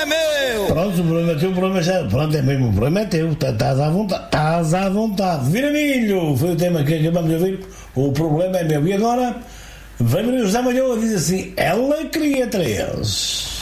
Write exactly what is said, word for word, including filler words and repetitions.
é meu! Pronto, o problema é teu, o problema já. Pronto, é mesmo, o problema é teu, estás à vontade. Estás à vontade. Viramilho, foi o tema que acabamos de ouvir. O problema é meu. E agora, vem Maria José Malhoa, diz assim: ela queria três.